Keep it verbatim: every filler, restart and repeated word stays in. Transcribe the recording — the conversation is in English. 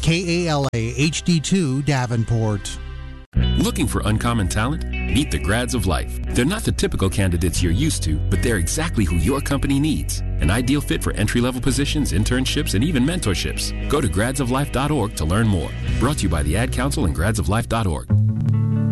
K A L A H D two Davenport. Looking for uncommon talent? Meet the Grads of Life. They're not the typical candidates you're used to, but they're exactly who your company needs. An ideal fit for entry-level positions, internships, and even mentorships. Go to grads of life dot org to learn more. Brought to you by the Ad Council and grads of life dot org.